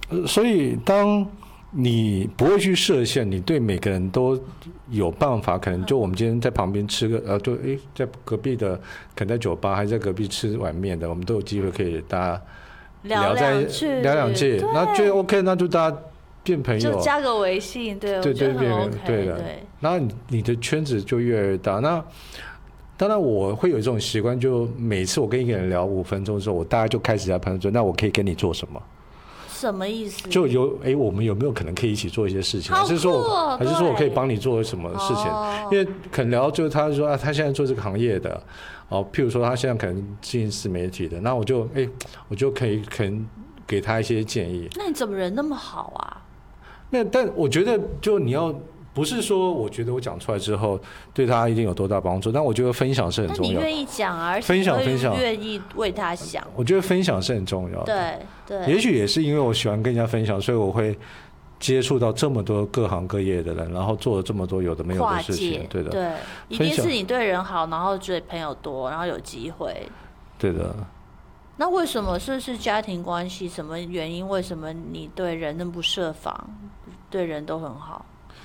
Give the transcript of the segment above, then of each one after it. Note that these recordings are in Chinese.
所以当你不会去设限，你对每个人都有办法，可能就我们今天在旁边吃个在隔壁的可能在酒吧还是在隔壁吃碗面的，我们都有机会可以大家聊两句，那觉得 OK， 那就大家变朋友， 就加个微信，对， 对对对 OK， 对的，然后你的圈子就越来越大。那当然我会有一种习惯，就每次我跟一个人聊5分钟的时候，我大概就开始在判断说，那我可以跟你做什么。 什么意思？ 就我们有没有可能可以一起做一些事情？ 还是说我可以帮你做什么事情？因为可能聊就是他说他现在做这个行业的，譬如说他现在可能经营自媒体的，那我就可能给他一些建议。 那你怎么人那么好啊？ 但我觉得就你要。不是说我觉得我讲出来之后对他一定有多大帮助，但我觉得分享是很重要的。 那你愿意讲啊，而且分享愿意为他想。 我觉得分享是很重要的。 对。 也许也是因为我喜欢跟人家分享，所以我会接触到这么多各行各业的人，然后做了这么多有的没有的事情。对的。 对，一定是你对人好，然后对朋友多，然后有机会。 对的。 那为什么是家庭关系？什么原因？为什么你对人那么不设防，对人都很好？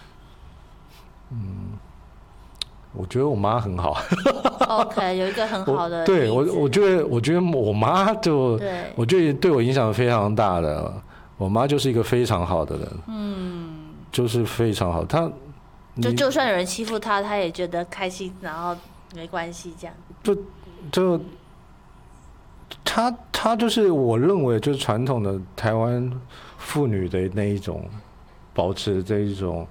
我觉得我妈很好。 OK， 有一个很好的例子。 对，我觉得我妈就，我觉得对我影响非常大的。我妈就是一个非常好的人，就是非常好。她就算有人欺负她，她也觉得开心，然后没关系这样。 就她就是我认为就是传统的台湾妇女的那一种，保持这一种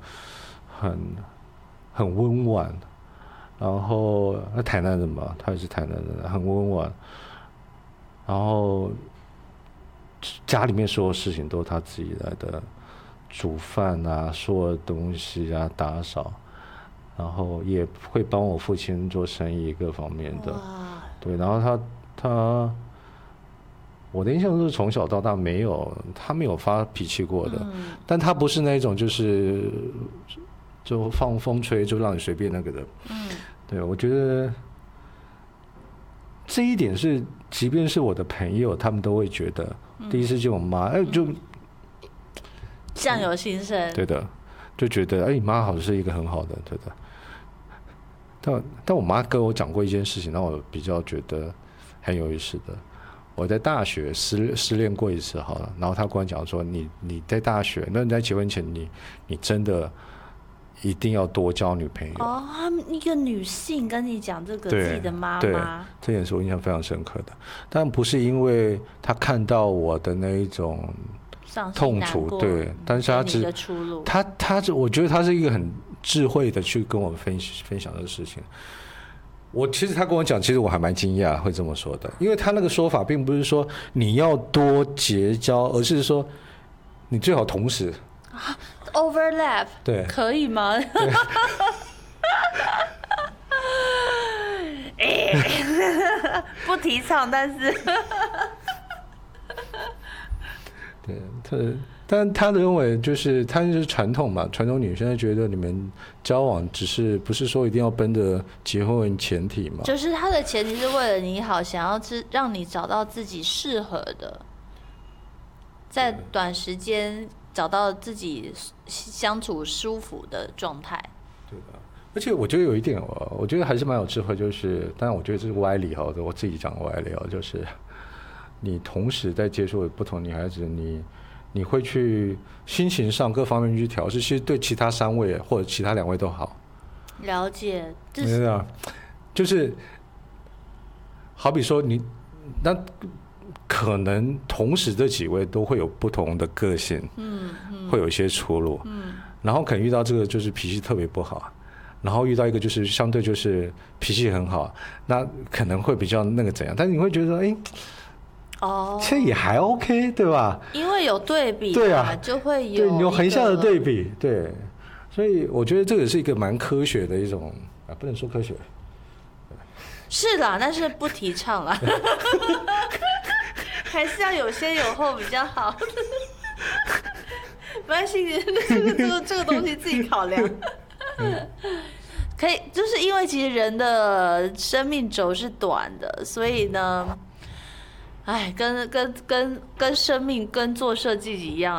很温婉。然后台南人嘛，他也是台南人，很温婉。然后家里面所有事情都是他自己来的，煮饭啊，所有东西啊，打扫，然后也会帮我父亲做生意各方面的。对，然后他，我的印象都是从小到大他没有发脾气过的，但他不是那种就放风吹就让你随便那个的。对，我觉得这一点是，即便是我的朋友，他们都会觉得，第一次见我妈，就相由心生。 对的，就觉得你妈好像是一个很好的，对的。但我妈跟我讲过一件事情，让我比较觉得很有意思的。我在大学失恋过一次好了，然后她跟我讲说，你在大学，那你在结婚前，你真的一定要多交女朋友。 一个女性跟你讲这个，自己的妈妈， 这点是我印象非常深刻的。但不是因为她看到我的那一种痛楚，对，但是我觉得她是一个很智慧的去跟我分享这个事情。其实她跟我讲，其实我还蛮惊讶会这么说的，因为她那个说法并不是说你要多结交，而是说你最好同时。 overlap 对， 可以吗？不提倡，但是对，但他认为就是他就是传统嘛，传统女生觉得你们交往不是说一定要奔着结婚为前提嘛， 就是他的前提是为了你好，想要让你找到自己适合的，在短时间找到自己相处舒服的状态。 对的，而且我觉得有一点，我觉得还是蛮有智慧，就是当然我觉得这是歪理哈，我自己讲歪理就是你同时在接触不同女孩子，你会去心情上各方面去调试，其实对其他3位或者其他2位都好。 了解， 就是好比说那可能同时这几位都会有不同的个性，会有一些出入，然后可能遇到这个就是脾气特别不好，然后遇到一个就是相对就是脾气很好，那可能会比较那个怎样，但是你会觉得其实也还 OK， 对吧？ 因为有对比， 对啊， 就会有对，你有横向的对比，对，所以我觉得这个是一个蛮科学的一种不能说科学， 是啦，但是不提倡啦。还是要有先有后比较好。没关系，这个东西自己考量。可以，就是因为其实人的生命轴是短的，所以呢，跟生命跟做设计一样。